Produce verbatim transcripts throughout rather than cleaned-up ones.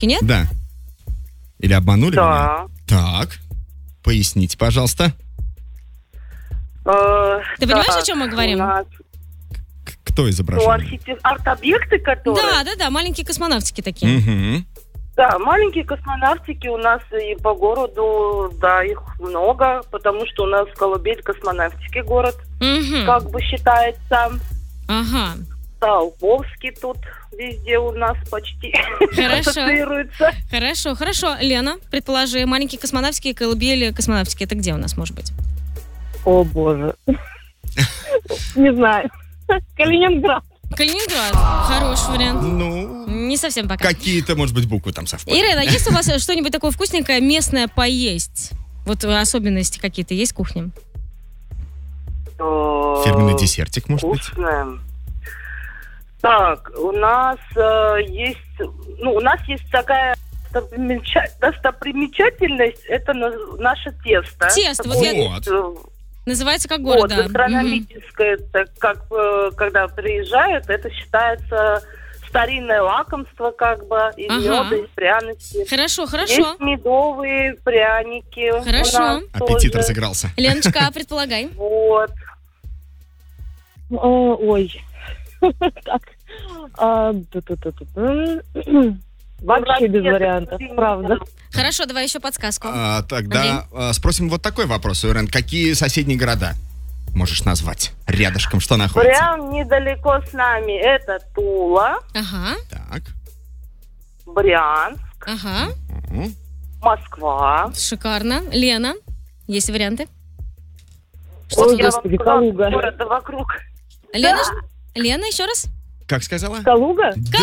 нет? Да. Или обманули Да. меня? Так, поясните, пожалуйста. Э, Ты понимаешь, так, о чем мы говорим? у нас, К- Кто ну, изображен? архитек- арт-объекты, которые... Да, да, да, маленькие космонавтики такие. Угу. Да, маленькие космонавтики у нас и по городу, да, их много, потому что у нас Колыбель космонавтики город, Мгм. как бы считается. Ага. Столбовский тут везде у нас почти Хорошо. ассоциируется. Хорошо, хорошо. Лена, предположи, маленькие космонавтики, колыбели космонавтики, это где у нас может быть? О, боже. Не знаю. Калининград. Калининград. Хороший вариант. Ну, Не совсем пока. какие-то, может быть, буквы там совпали. Ирина, есть у вас что-нибудь такое вкусненькое, местное поесть? Вот особенности какие-то есть в кухне? Фирменный десертик, может быть? Вкусное. Так, у нас э, есть, ну, у нас есть такая достопримеча- достопримечательность, это на- наше тесто. Тесто, вот я- Вот. Э, Называется как Вот, город, да. Мгм. гастрономическое, это как э, когда приезжают, это считается старинное лакомство, как бы, из Ага. меда, из пряностей. Хорошо, хорошо. Есть медовые пряники. у Хорошо. нас Аппетит тоже. разыгрался. Леночка, предполагай. Вот. О, Ой. Так. А, ту-ту-ту-ту-ту. Вообще без вариантов, правда. Хорошо, давай еще подсказку. А, тогда а, спросим вот такой вопрос, Ирен. Какие соседние города можешь назвать? Рядышком что находится? Прям недалеко с нами это Тула, Ага, Так. Брянск, ага. Мгм. Москва. Шикарно. Лена, есть варианты? Ой, Что-то у нас- господи, Калуга. Города вокруг. Лена, Лена, еще раз? Как сказала? Калуга? Да!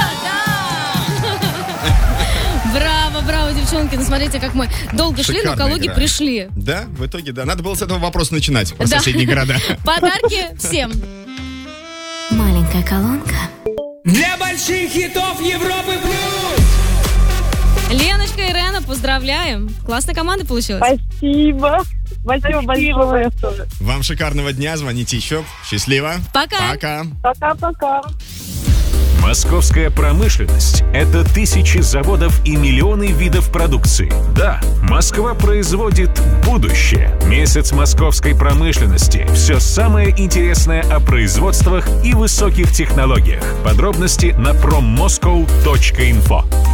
Браво, браво, девчонки. Ну, смотрите, как мы долго шли, но Шикарная Калуги игра. пришли. Да, в итоге, да. Надо было с этого вопроса начинать, про Да. соседние города. Подарки всем. Маленькая колонка. Для больших хитов Европы плюс! Леночка и Ирена, поздравляем. Классная команда получилась. Спасибо. Спасибо большое. Вам шикарного дня, звоните еще. Счастливо. Пока. Пока. Пока-пока. Московская промышленность – это тысячи заводов и миллионы видов продукции. Да, Москва производит будущее. Месяц московской промышленности. Все самое интересное о производствах и высоких технологиях. Подробности на проммоскоу точка инфо.